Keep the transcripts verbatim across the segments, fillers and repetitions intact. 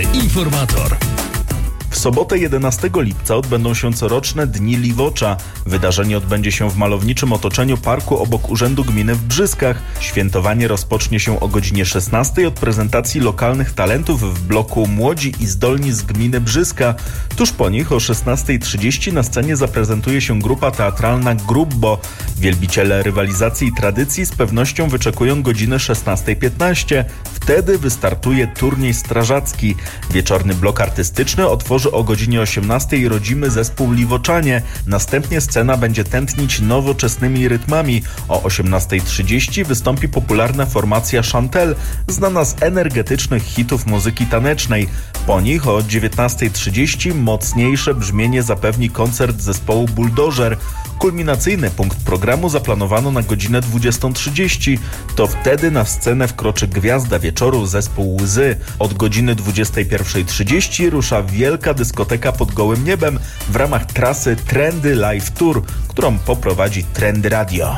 Informator. W sobotę jedenastego lipca odbędą się coroczne Dni Liwocza. Wydarzenie odbędzie się w malowniczym otoczeniu parku obok Urzędu Gminy w Brzyskach. Świętowanie rozpocznie się o godzinie szesnastej od prezentacji lokalnych talentów w bloku Młodzi i Zdolni z gminy Brzyska. Tuż po nich o szesnastej trzydzieści na scenie zaprezentuje się grupa teatralna Grubbo. Wielbiciele rywalizacji i tradycji z pewnością wyczekują godziny szesnastej piętnaście. Wtedy wystartuje turniej strażacki. Wieczorny blok artystyczny otworzy o godzinie osiemnastej rodzimy zespół Liwoczanie. Następnie scena będzie tętnić nowoczesnymi rytmami. O osiemnastej trzydzieści wystąpi popularna formacja Chantel, znana z energetycznych hitów muzyki tanecznej. Po nich o dziewiętnastej trzydzieści mocniejsze brzmienie zapewni koncert zespołu Bulldozer. Kulminacyjny punkt programu zaplanowano na godzinę dwudziestą trzydzieści. To wtedy na scenę wkroczy gwiazda wieczoru, zespół Łzy. Od godziny dwudziestej pierwszej trzydzieści rusza wielka dyskoteka pod gołym niebem w ramach trasy Trendy Live Tour, którą poprowadzi Trendy Radio.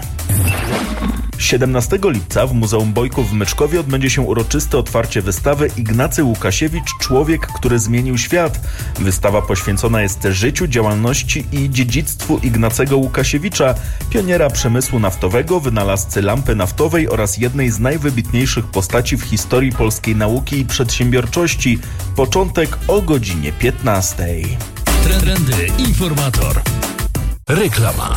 siedemnastego lipca w Muzeum Bojków w Myczkowie odbędzie się uroczyste otwarcie wystawy Ignacy Łukasiewicz – Człowiek, który zmienił świat. Wystawa poświęcona jest życiu, działalności i dziedzictwu Ignacego Łukasiewicza, pioniera przemysłu naftowego, wynalazcy lampy naftowej oraz jednej z najwybitniejszych postaci w historii polskiej nauki i przedsiębiorczości. Początek o godzinie piętnastej. Trendy Informator. Reklama.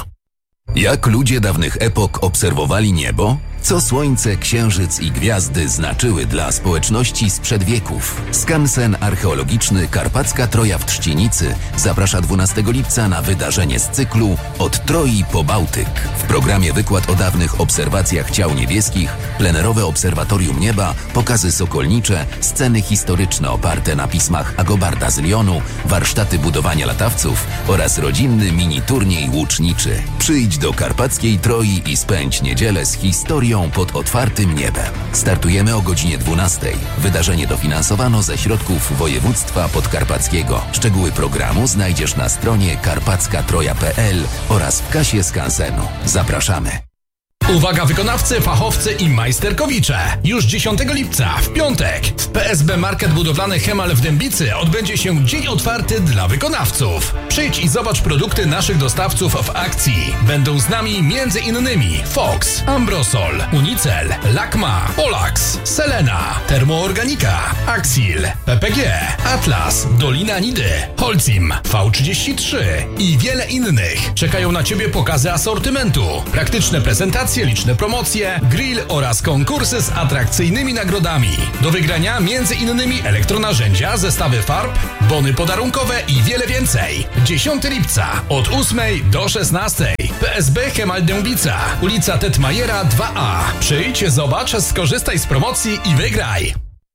Jak ludzie dawnych epok obserwowali niebo? Co słońce, księżyc i gwiazdy znaczyły dla społeczności sprzed wieków? Skansen archeologiczny Karpacka Troja w Trzcienicy zaprasza dwunastego lipca na wydarzenie z cyklu Od Troi po Bałtyk. W programie wykład o dawnych obserwacjach ciał niebieskich, plenerowe obserwatorium nieba, pokazy sokolnicze, sceny historyczne oparte na pismach Agobarda z Lyonu, warsztaty budowania latawców oraz rodzinny mini-turniej łuczniczy. Przyjdź do Karpackiej Troi i spędź niedzielę z historią pod otwartym niebem. Startujemy o godzinie dwunastej. Wydarzenie dofinansowano ze środków województwa podkarpackiego. Szczegóły programu znajdziesz na stronie karpacka troja kropka p l oraz w kasie skansenu. Zapraszamy. Uwaga wykonawcy, fachowcy i majsterkowicze! Już dziesiątego lipca, w piątek, w P S B Market Budowlany Hemal w Dębicy odbędzie się dzień otwarty dla wykonawców. Przyjdź i zobacz produkty naszych dostawców w akcji. Będą z nami między innymi Fox, Ambrosol, Unicel, Lakma, Polax, Selena, Termoorganika, Axil, P P G, Atlas, Dolina Nidy, Holcim, V trzydzieści trzy i wiele innych. Czekają na Ciebie pokazy asortymentu, praktyczne prezentacje, liczne promocje, grill oraz konkursy z atrakcyjnymi nagrodami. Do wygrania między innymi elektronarzędzia, zestawy farb, bony podarunkowe i wiele więcej. dziesiątego lipca od ósmej do szesnastej. P S B Hemal Dębica, ulica Tetmajera dwa A. Przyjdź, zobacz, skorzystaj z promocji i wygraj.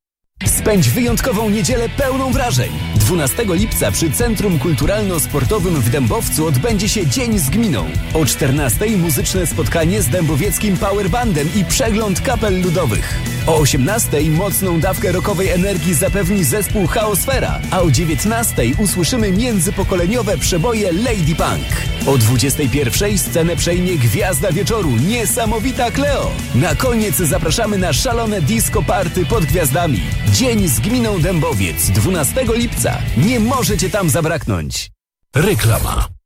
Spędź wyjątkową niedzielę pełną wrażeń. dwunastego lipca przy Centrum Kulturalno-Sportowym w Dębowcu odbędzie się Dzień z Gminą. O czternastej muzyczne spotkanie z dębowieckim powerbandem i przegląd kapel ludowych. O osiemnastej mocną dawkę rockowej energii zapewni zespół Chaosfera, a o dziewiętnastej usłyszymy międzypokoleniowe przeboje Lady Punk. O dwudziestej pierwszej scenę przejmie gwiazda wieczoru, niesamowita Cleo. Na koniec zapraszamy na szalone disco party pod gwiazdami. Dzień z Gminą Dębowiec, dwunastego lipca. Nie możecie tam zabraknąć. Reklama.